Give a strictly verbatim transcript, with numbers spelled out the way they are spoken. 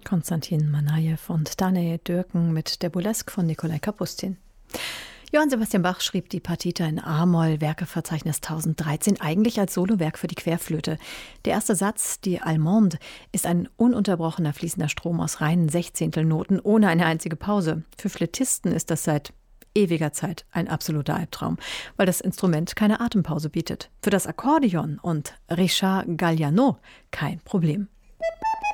Konstantin Manajew und Danae Dürken mit der Burlesque von Nikolai Kapustin. Johann Sebastian Bach schrieb die Partita in A-Moll, Werkeverzeichnis tausenddreizehn, eigentlich als Solowerk für die Querflöte. Der erste Satz, die Allemande, ist ein ununterbrochener fließender Strom aus reinen Sechzehntelnoten ohne eine einzige Pause. Für Flötisten ist das seit ewiger Zeit ein absoluter Albtraum, weil das Instrument keine Atempause bietet. Für das Akkordeon und Richard Galliano kein Problem.